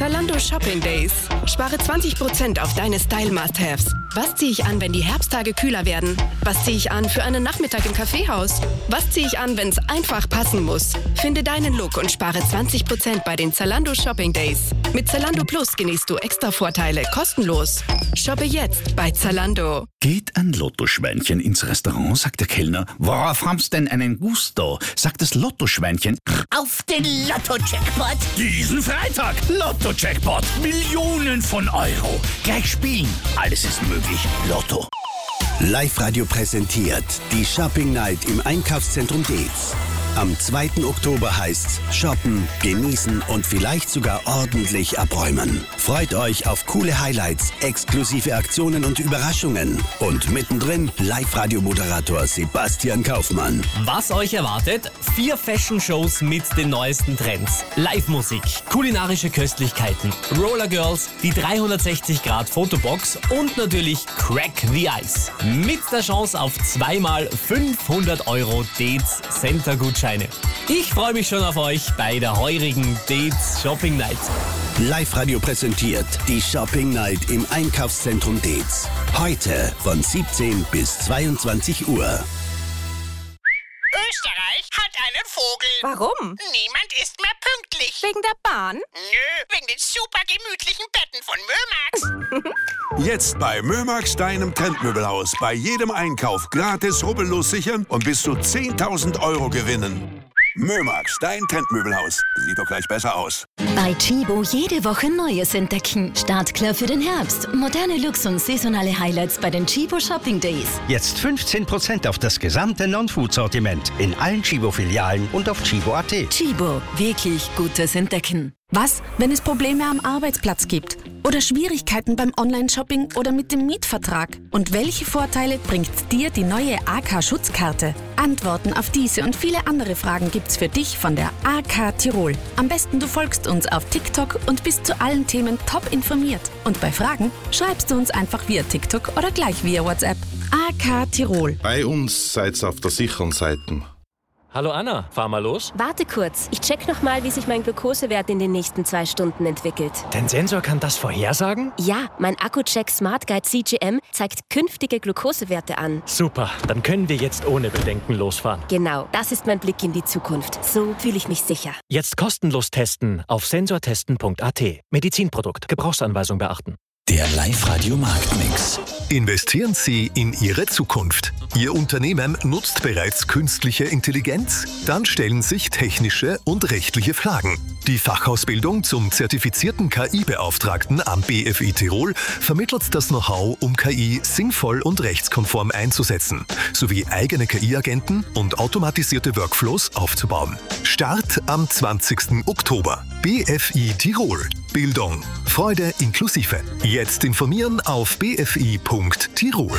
Zalando Shopping Days. Spare 20% auf deine Style-Must-Haves. Was ziehe ich an, wenn die Herbsttage kühler werden? Was ziehe ich an für einen Nachmittag im Kaffeehaus? Was ziehe ich an, wenn es einfach passen muss? Finde deinen Look und spare 20% bei den Zalando Shopping Days. Mit Zalando Plus genießt du extra Vorteile kostenlos. Shoppe jetzt bei Zalando. Geht ein Lottoschweinchen ins Restaurant, sagt der Kellner. Worauf haben's denn einen Gusto? Sagt das Lottoschweinchen. Auf den Lotto-Jackpot! Diesen Freitag Lotto-Jackpot. Millionen von Euro. Gleich spielen. Alles ist möglich. Lotto. Live-Radio präsentiert die Shopping Night im Einkaufszentrum Deetz. Am 2. Oktober heißt's shoppen, genießen und vielleicht sogar ordentlich abräumen. Freut euch auf coole Highlights, exklusive Aktionen und Überraschungen. Und mittendrin Live-Radio-Moderator Sebastian Kaufmann. Was euch erwartet? 4 Fashion-Shows mit den neuesten Trends. Live-Musik, kulinarische Köstlichkeiten, Roller Girls, die 360-Grad-Fotobox und natürlich Crack the Ice. Mit der Chance auf 2x 500 Euro Deetz Center-Gutscheine. Ich freue mich schon auf euch bei der heurigen Deetz Shopping Night. Live-Radio präsentiert die Shopping Night im Einkaufszentrum Deetz. Heute von 17 bis 22 Uhr. Österreich hat einen Vogel. Warum? Niemand ist mehr pünktlich. Wegen der Bahn? Nö, wegen den super gemütlichen Betten von Mömax. Jetzt bei Mömax, deinem Trendmöbelhaus. Bei jedem Einkauf gratis rubbellos sichern und bis zu 10.000 Euro gewinnen. Mömax, dein Trendmöbelhaus. Sieht doch gleich besser aus. Bei Chibo jede Woche Neues entdecken. Startklar für den Herbst. Moderne Looks und saisonale Highlights bei den Chibo Shopping Days. Jetzt 15% auf das gesamte Non-Food-Sortiment in allen Chibo-Filialen und auf chibo.at. Chibo, wirklich gutes Entdecken. Was, wenn es Probleme am Arbeitsplatz gibt? Oder Schwierigkeiten beim Online-Shopping oder mit dem Mietvertrag? Und welche Vorteile bringt dir die neue AK-Schutzkarte? Antworten auf diese und viele andere Fragen gibt's für dich von der AK Tirol. Am besten du folgst uns auf TikTok und bist zu allen Themen top informiert. Und bei Fragen schreibst du uns einfach via TikTok oder gleich via WhatsApp. AK Tirol. Bei uns seid's auf der sicheren Seite. Hallo Anna, fahr mal los. Warte kurz, ich check nochmal, wie sich mein Glukosewert in den nächsten 2 Stunden entwickelt. Dein Sensor kann das vorhersagen? Ja, mein Accu-Check Smart Guide CGM zeigt künftige Glukosewerte an. Super, dann können wir jetzt ohne Bedenken losfahren. Genau, das ist mein Blick in die Zukunft. So fühle ich mich sicher. Jetzt kostenlos testen auf sensortesten.at. Medizinprodukt, Gebrauchsanweisung beachten. Der Live-Radio Marktmix. Investieren Sie in Ihre Zukunft. Ihr Unternehmen nutzt bereits künstliche Intelligenz? Dann stellen sich technische und rechtliche Fragen. Die Fachausbildung zum zertifizierten KI-Beauftragten am BFI Tirol vermittelt das Know-how, um KI sinnvoll und rechtskonform einzusetzen, sowie eigene KI-Agenten und automatisierte Workflows aufzubauen. Start am 20. Oktober. BFI Tirol. Bildung. Freude inklusive. Jetzt informieren auf bfi.tirol.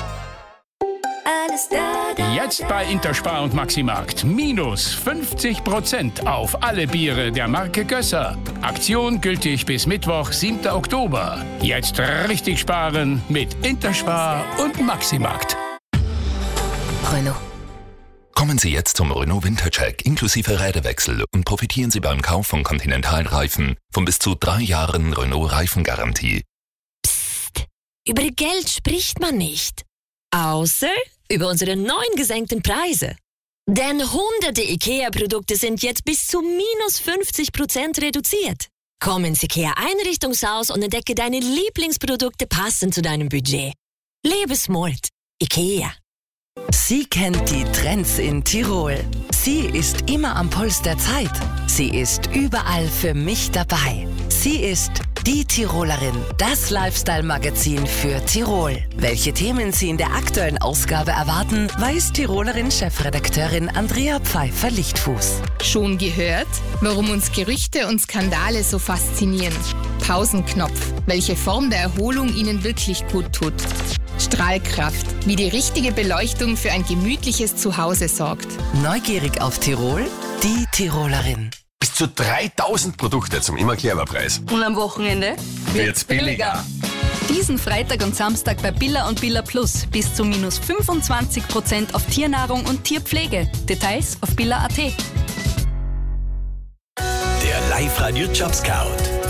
Jetzt bei Interspar und Maximarkt. Minus 50% auf alle Biere der Marke Gösser. Aktion gültig bis Mittwoch, 7. Oktober. Jetzt richtig sparen mit Interspar und Maximarkt. Renault. Kommen Sie jetzt zum Renault Wintercheck inklusive Räderwechsel und profitieren Sie beim Kauf von Continental-Reifen von bis zu 3 Jahren Renault-Reifengarantie. Psst, über Geld spricht man nicht. Außer über unsere neuen gesenkten Preise. Denn hunderte IKEA-Produkte sind jetzt bis zu minus 50% reduziert. Komm ins IKEA-Einrichtungshaus und entdecke deine Lieblingsprodukte passend zu deinem Budget. Lebe smart. IKEA. Sie kennt die Trends in Tirol. Sie ist immer am Puls der Zeit. Sie ist überall für mich dabei. Sie ist die Tirolerin, das Lifestyle-Magazin für Tirol. Welche Themen Sie in der aktuellen Ausgabe erwarten, weiß Tirolerin-Chefredakteurin Andrea Pfeiffer-Lichtfuß. Schon gehört, warum uns Gerüchte und Skandale so faszinieren? Pausenknopf, welche Form der Erholung Ihnen wirklich gut tut? Strahlkraft, wie die richtige Beleuchtung für ein gemütliches Zuhause sorgt. Neugierig auf Tirol? Die Tirolerin. Bis zu 3000 Produkte zum immer Preis. Und am Wochenende wird's billiger. Diesen Freitag und Samstag bei Billa und Billa Plus bis zu minus 25% auf Tiernahrung und Tierpflege. Details auf billa.at. Der Live-Radio Job Scout.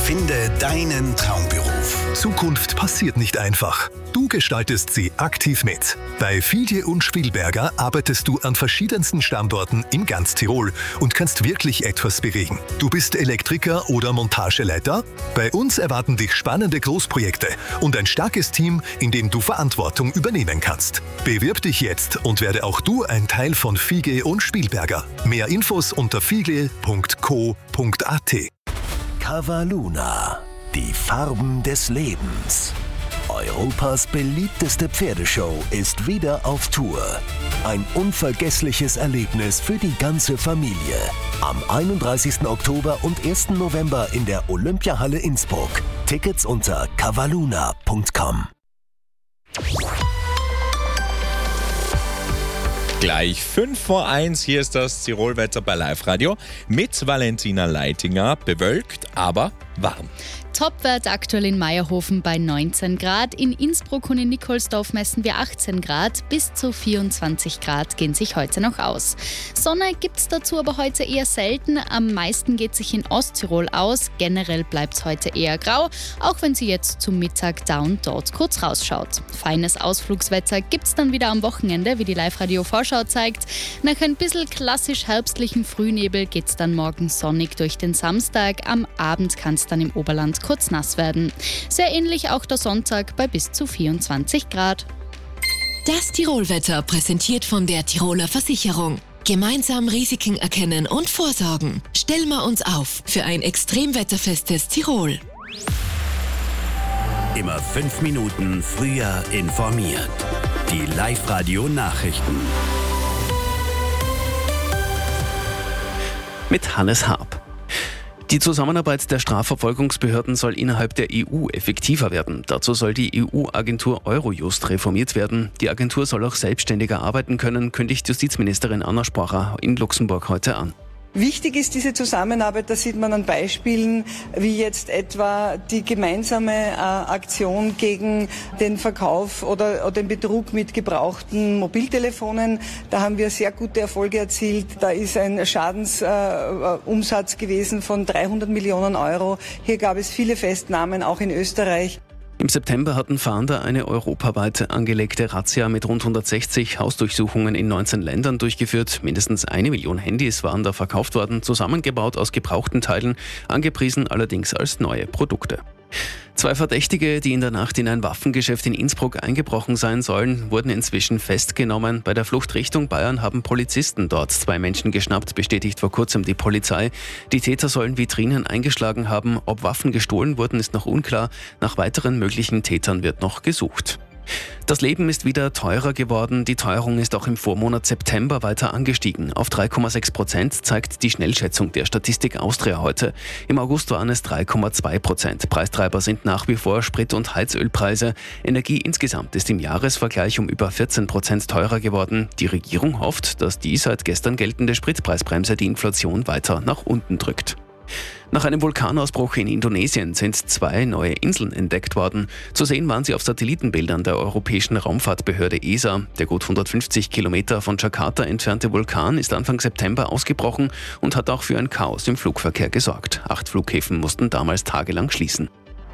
Finde deinen Traumberuf. Zukunft passiert nicht einfach. Du gestaltest sie aktiv mit. Bei Fiedje und Spielberger arbeitest du an verschiedensten Standorten in ganz Tirol und kannst wirklich etwas bewegen. Du bist Elektriker oder Montageleiter? Bei uns erwarten dich spannende Großprojekte und ein starkes Team, in dem du Verantwortung übernehmen kannst. Bewirb dich jetzt und werde auch du ein Teil von Fiedje und Spielberger. Mehr Infos unter fiedje.co.at. Cavaluna, die Farben des Lebens. Europas beliebteste Pferdeshow ist wieder auf Tour. Ein unvergessliches Erlebnis für die ganze Familie. Am 31. Oktober und 1. November in der Olympiahalle Innsbruck. Tickets unter cavaluna.com. Gleich 5:05, hier ist das Tirolwetter bei Live-Radio mit Valentina Leitinger. Bewölkt, aber warm. Topwert aktuell in Meierhofen bei 19 Grad. In Innsbruck und in Nikolsdorf messen wir 18 Grad. Bis zu 24 Grad gehen sich heute noch aus. Sonne gibt es dazu aber heute eher selten. Am meisten geht sich in Osttirol aus. Generell bleibt es heute eher grau, auch wenn sie jetzt zum Mittag da und dort kurz rausschaut. Feines Ausflugswetter gibt es dann wieder am Wochenende, wie die Live-Radio-Vorschau zeigt. Nach ein bisschen klassisch herbstlichen Frühnebel geht es dann morgen sonnig durch den Samstag. Am Abend kann es dann im Oberland kurz nass werden. Sehr ähnlich auch der Sonntag bei bis zu 24 Grad. Das Tirolwetter präsentiert von der Tiroler Versicherung. Gemeinsam Risiken erkennen und vorsorgen. Stellen wir uns auf für ein extremwetterfestes Tirol. Immer 5 Minuten früher informiert. Die Live-Radio-Nachrichten. Mit Hannes Harp. Die Zusammenarbeit der Strafverfolgungsbehörden soll innerhalb der EU effektiver werden. Dazu soll die EU-Agentur Eurojust reformiert werden. Die Agentur soll auch selbstständiger arbeiten können, kündigt Justizministerin Anna Sporer in Luxemburg heute an. Wichtig ist diese Zusammenarbeit, das sieht man an Beispielen wie jetzt etwa die gemeinsame Aktion gegen den Verkauf oder den Betrug mit gebrauchten Mobiltelefonen. Da haben wir sehr gute Erfolge erzielt. Da ist ein Schadensumsatz gewesen von 300 Millionen Euro. Hier gab es viele Festnahmen, auch in Österreich. Im September hatten Fahnder eine europaweit angelegte Razzia mit rund 160 Hausdurchsuchungen in 19 Ländern durchgeführt. Mindestens 1 Million Handys waren da verkauft worden, zusammengebaut aus gebrauchten Teilen, angepriesen allerdings als neue Produkte. 2 Verdächtige, die in der Nacht in ein Waffengeschäft in Innsbruck eingebrochen sein sollen, wurden inzwischen festgenommen. Bei der Flucht Richtung Bayern haben Polizisten dort 2 Menschen geschnappt, bestätigt vor kurzem die Polizei. Die Täter sollen Vitrinen eingeschlagen haben. Ob Waffen gestohlen wurden, ist noch unklar. Nach weiteren möglichen Tätern wird noch gesucht. Das Leben ist wieder teurer geworden. Die Teuerung ist auch im Vormonat September weiter angestiegen. Auf 3,6% zeigt die Schnellschätzung der Statistik Austria heute. Im August waren es 3,2%. Preistreiber sind nach wie vor Sprit- und Heizölpreise. Energie insgesamt ist im Jahresvergleich um über 14% teurer geworden. Die Regierung hofft, dass die seit gestern geltende Spritpreisbremse die Inflation weiter nach unten drückt. Nach einem Vulkanausbruch in Indonesien sind 2 neue Inseln entdeckt worden. Zu sehen waren sie auf Satellitenbildern der Europäischen Raumfahrtbehörde ESA. Der gut 150 Kilometer von Jakarta entfernte Vulkan ist Anfang September ausgebrochen und hat auch für ein Chaos im Flugverkehr gesorgt. 8 Flughäfen mussten damals tagelang schließen.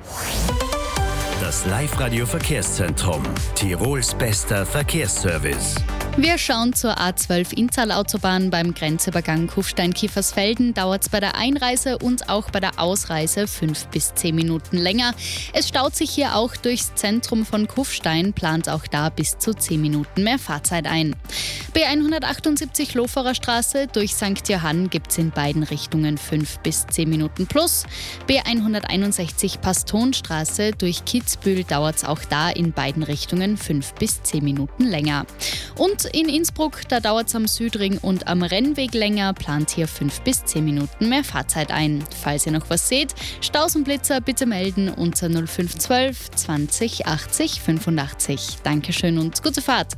Das Live-Radio-Verkehrszentrum. Tirols bester Verkehrsservice. Wir schauen zur A12 Inntal-Autobahn. Beim Grenzübergang Kufstein-Kiefersfelden dauert es bei der Einreise und auch bei der Ausreise 5 bis 10 Minuten länger. Es staut sich hier auch durchs Zentrum von Kufstein, plant auch da bis zu 10 Minuten mehr Fahrzeit ein. B178 Loferer Straße durch St. Johann gibt es in beiden Richtungen 5 bis 10 Minuten plus. B161 Pastonstraße durch Kitzbühel dauert es auch da in beiden Richtungen 5 bis 10 Minuten länger. Und in Innsbruck, da dauert es am Südring und am Rennweg länger, plant hier 5 bis 10 Minuten mehr Fahrzeit ein. Falls ihr noch was seht, Staus und Blitzer bitte melden unter 0512 20 80 85. Dankeschön und gute Fahrt.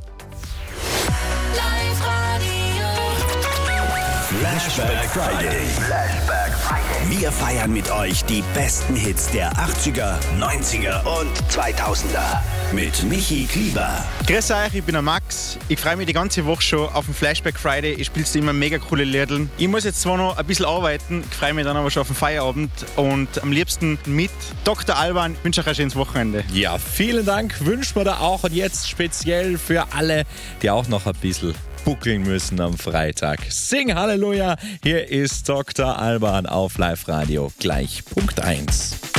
Flashback Friday. Flashback Friday. Wir feiern mit euch die besten Hits der 80er, 90er und 2000er. Mit Michi Klieber. Grüß euch, ich bin der Max. Ich freue mich die ganze Woche schon auf den Flashback Friday. Ich spiele immer mega coole Lieder. Ich muss jetzt zwar noch ein bisschen arbeiten, ich freue mich dann aber schon auf den Feierabend und am liebsten mit Dr. Alban. Ich wünsche euch ein schönes Wochenende. Ja, vielen Dank, wünschen wir da auch. Und jetzt speziell für alle, die auch noch ein bisschen buckeln müssen am Freitag. Sing Halleluja! Hier ist Dr. Alban auf Live Radio. Gleich Punkt 1.